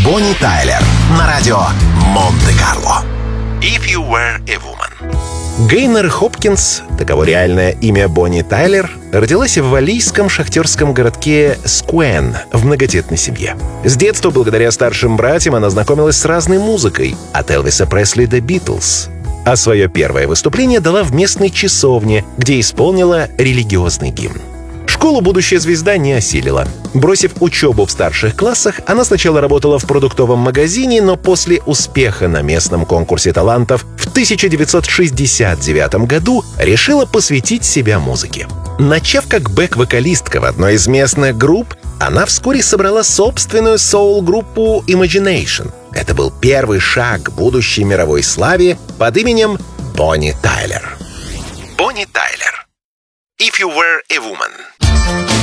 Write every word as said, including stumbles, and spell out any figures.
Бонни Тайлер на радио Монте-Карло. If You Were a Woman. Гейнер Хопкинс, таково реальное имя Бонни Тайлер, родилась в валлийском шахтерском городке Скуэн в многодетной семье. С детства, благодаря старшим братьям, она знакомилась с разной музыкой, от Элвиса Пресли до Битлз. А свое первое выступление дала в местной часовне, где исполнила религиозный гимн. Школу будущая звезда не осилила. Бросив учебу в старших классах, она сначала работала в продуктовом магазине, но после успеха на местном конкурсе талантов в тысяча девятьсот шестьдесят девятом году решила посвятить себя музыке. Начав как бэк-вокалистка в одной из местных групп, она вскоре собрала собственную соул-группу Imagination. Это был первый шаг к будущей мировой славе под именем Бонни Тайлер. Бонни Тайлер. If You Were a Woman.